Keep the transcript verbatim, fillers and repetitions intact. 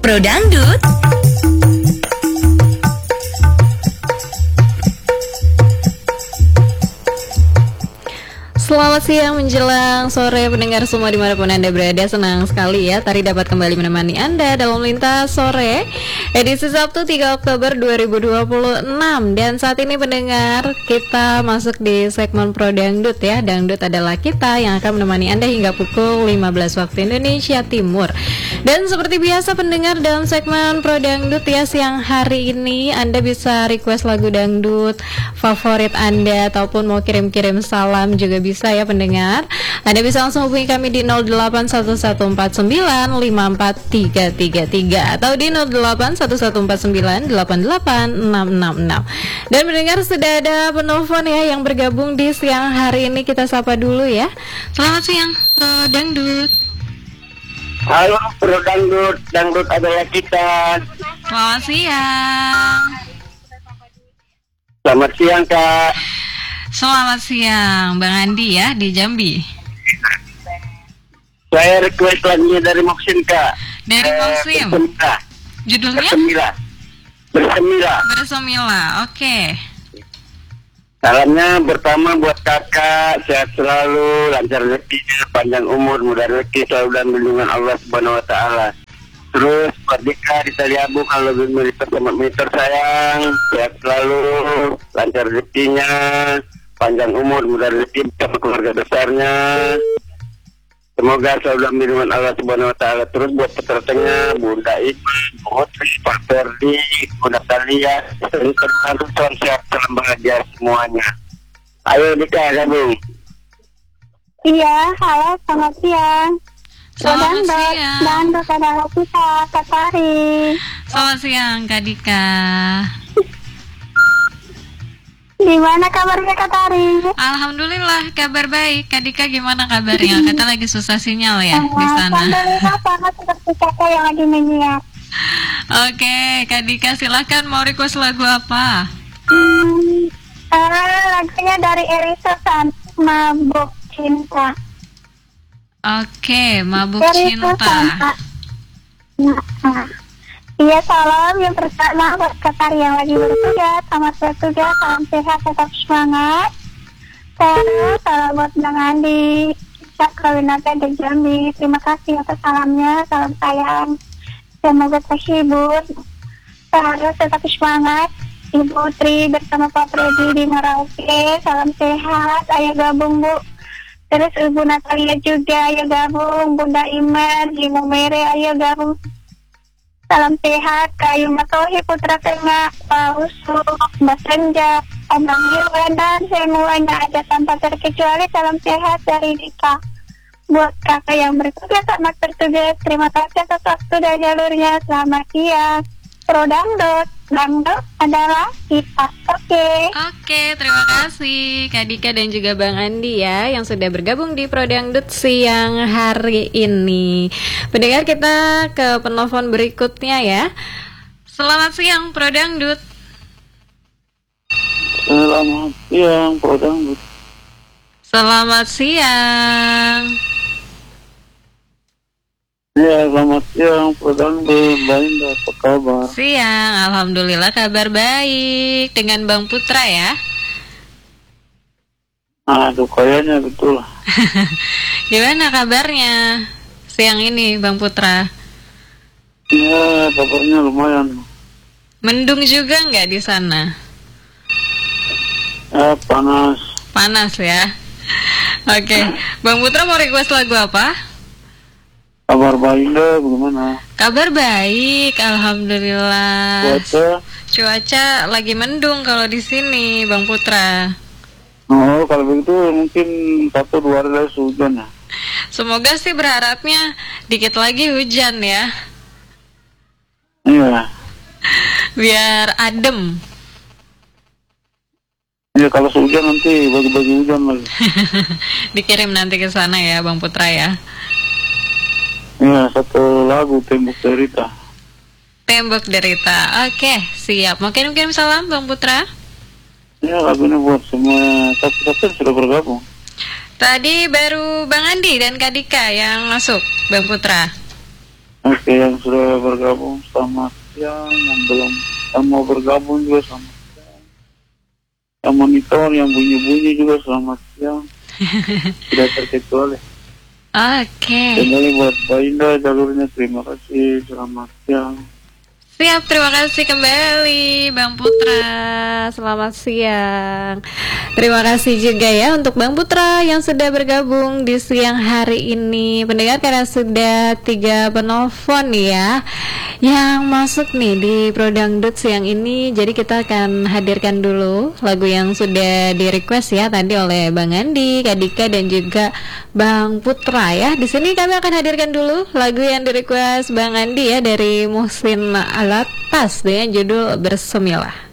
Pro Dangdut. Selamat siang menjelang sore pendengar semua dimanapun Anda berada. Senang sekali ya Tari dapat kembali menemani Anda dalam Lintas Sore edisi Sabtu tiga Oktober dua ribu dua puluh enam. Dan saat ini pendengar kita masuk di segmen Pro Dangdut ya. Dangdut adalah kita yang akan menemani Anda hingga pukul lima belas waktu Indonesia Timur. Dan seperti biasa pendengar dalam segmen Pro Dangdut ya, siang hari ini Anda bisa request lagu dangdut favorit Anda ataupun mau kirim-kirim salam juga bisa ya pendengar. Anda bisa langsung hubungi kami di nol delapan satu satu empat sembilan lima empat tiga tiga tiga atau di nol delapan satu satu empat sembilan delapan delapan enam enam enam. Dan pendengar sudah ada penelpon ya yang bergabung di siang hari ini. Kita sapa dulu ya. Selamat siang Pro Dangdut. Halo Pro Dangdut, dangdut adalah kita. Selamat siang. Selamat siang Kak. Selamat siang Bang Andi ya di Jambi. Saya request lagunya dari Moksin Kak. Dari Eh, Moksin. Bersemila. Judulnya Bersemila. Bersemila. Bersemila. Oke. Salamnya pertama buat kakak, sehat selalu, lancar rezekinya, panjang umur, mudah rezeki selalu dan lindungan Allah Subhanahu Wa Taala. Terus buat Dika di Taliabu, kalau militer sama militer sayang, sehat selalu, lancar rezekinya, panjang umur, mudah rezeki sama keluarga besarnya. Semoga selalu dalam lindungan Allah Subhanahu Wa Taala. Terus buat pesertanya Bunda Iman, Putri, Pak Ferdi, Bunda Talia, terus salam sehat, salam bahagia semuanya. Ayo Dika gabung. Iya, halo, selamat siang. Selamat siang. Dangdut adalah kita, Kak Tari. Selamat siang Kak Dika. Gimana kabarnya Kak Tari? Alhamdulillah kabar baik. Kak Dika gimana kabarnya? Kita lagi susah sinyal ya di sana. Alhamdulillah sangat seperti kakak yang lagi menyiap. Oke Kak Dika silahkan, mau request lagu apa? Hmm, uh, lagunya dari Erisa San, Mabuk Cinta. Oke, Mabuk Erisa Cinta. Santa. Nah, iya, salam yang pertama buat Kak Tari yang lagi bertugas. Selamat bertugas, salam sehat, tetap semangat. Terus salam buat Bang Andi, Kak Kawinata dan Jambi. Terima kasih atas salamnya, salam sayang. Semoga terhibur. Terus tetap semangat. Ibu Tri bersama Pak Freddy di Merauke, salam sehat. Ayo gabung Bu. Terus Ibu Natalia juga, ayo gabung. Bunda Iman, Ibu Mere, ayo gabung. Salam sehat, Kayu Matohi, Putra Tengah, Pak Usuk, Mbak Senja, Abang Irwan, dan semuanya aja tanpa terkecuali. Salam sehat dari Dika. Buat kakak yang bertugas, selamat bertugas. Terima kasih atas waktu dan jalurnya. Selamat siang. Pro Dangdut, Dangdut adalah kita. Oke. Oke, terima kasih Kak Dika dan juga Bang Andi ya yang sudah bergabung di Pro Dangdut siang hari ini. Pendengar, kita ke penelpon berikutnya ya. Selamat siang Pro Dangdut. Selamat siang Pro Dangdut. Selamat siang. Ya, selamat siang Pro Dangdut. Baik, apa kabar? Siang, alhamdulillah kabar baik. Dengan Bang Putra ya. Aduh, kayaknya betul. Gimana kabarnya siang ini Bang Putra? Ya, kabarnya lumayan. Mendung juga nggak di sana? Ya, panas. Panas ya. Oke, Bang Putra mau request lagu apa? Kabar baik deh, bagaimana? Kabar baik, alhamdulillah. Cuaca? Cuaca lagi mendung kalau di sini, Bang Putra. Oh, kalau begitu mungkin satu dua hari lagi hujan ya. Semoga sih berharapnya dikit lagi hujan ya, Iya. biar adem. Iya, kalau hujan nanti bagi-bagi hujan lagi. Dikirim nanti ke sana ya, Bang Putra ya. Iya, satu lagu Tembok Derita. Tembok Derita. Oke, siap. Mau kirim-kirim salam Bang Putra? Ya, lagunya buat semua satu-satu yang sudah bergabung. Tadi baru Bang Andi dan Kak Dika yang masuk, Bang Putra. Oke, yang sudah bergabung selamat siang, yang belum yang mau bergabung juga selamat siang. Yang monitor, yang bunyi-bunyi juga selamat siang. Tidak terkecuali. Oke. Kembali buat Mbak Indah jalurnya, terima kasih, selamat siang. Siap, terima kasih kembali Bang Putra. Selamat siang. Terima kasih juga ya untuk Bang Putra yang sudah bergabung di siang hari ini. Pendengar, karena sudah tiga penelpon ya yang masuk nih di Prodangdut siang ini, jadi kita akan hadirkan dulu lagu yang sudah di request ya tadi oleh Bang Andi, Kak Dika dan juga Bang Putra ya. Di sini kami akan hadirkan dulu lagu yang di request Bang Andi ya dari Muhsin Alatas dengan judul Bersemilah.